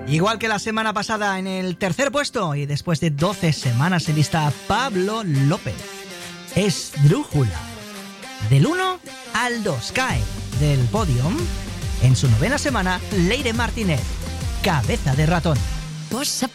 Igual que la semana pasada en el tercer puesto y después de 12 semanas en lista, Pablo López. Esdrújula. Del 1 al 2 cae del podium. En su novena semana, Leire Martínez. Cabeza de ratón. Posa